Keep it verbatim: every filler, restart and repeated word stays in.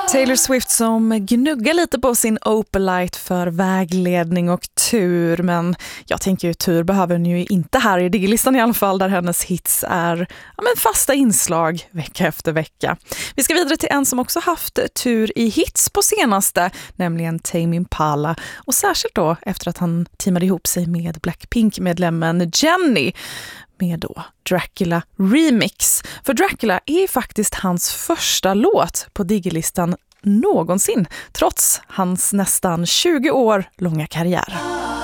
Taylor Swift som gnuggar lite på sin Opalite för vägledning och tur, men jag tänker ju tur behöver hon ju inte här i Digilistan i alla fall, där hennes hits är ja, men fasta inslag vecka efter vecka. Vi ska vidare till en som också haft tur i hits på senaste, nämligen Tame Impala, och särskilt då efter att han teamade ihop sig med Blackpink-medlemmen Jennie med då Dracula Remix. För Dracula är faktiskt hans första låt på Digilistan någonsin, trots hans nästan tjugo år långa karriär.